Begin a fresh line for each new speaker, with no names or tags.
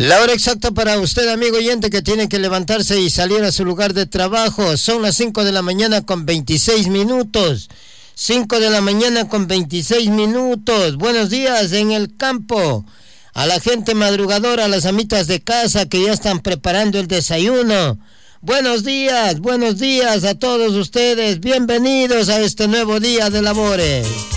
La hora exacta para usted, amigo oyente, que tiene que levantarse y salir a su lugar de trabajo. Son las 5 de la mañana con 26 minutos. 5 de la mañana con 26 minutos. Buenos días en el campo. A la gente madrugadora, a las amitas de casa que ya están preparando el desayuno. Buenos días a todos ustedes. Bienvenidos a este nuevo día de labores.